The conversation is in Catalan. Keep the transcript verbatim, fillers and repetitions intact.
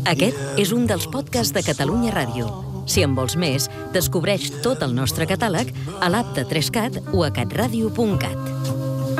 Aquest és un dels podcasts de Catalunya Ràdio. Si en vols més, descobreix tot el nostre catàleg a l'app de tres cat o a catradio punt cat.